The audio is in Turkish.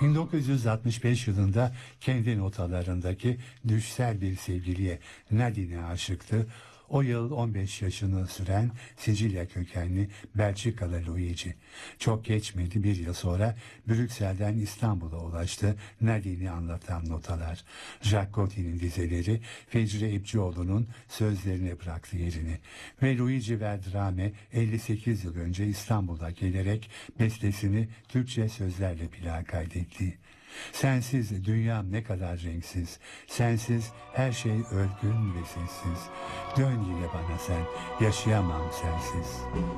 1965 yılında kendi notalarındaki düşsel bir sevgiliye Nadine'e aşıktı. O yıl 15 yaşını süren Sicilya kökenli Belçikalı Luigi. Çok geçmedi, bir yıl sonra Brüksel'den İstanbul'a ulaştı Nadine'i anlatan notalar. Jacques Gotti'nin dizeleri Fecri Ebcioğlu'nun sözlerine bıraktı yerini. Ve Luigi Verdrame 58 yıl önce İstanbul'a gelerek bestesini Türkçe sözlerle plağa kaydetti. Sensiz dünyam ne kadar renksiz, sensiz her şey ölgün ve sessiz. Dön yine bana sen, yaşayamam sensiz.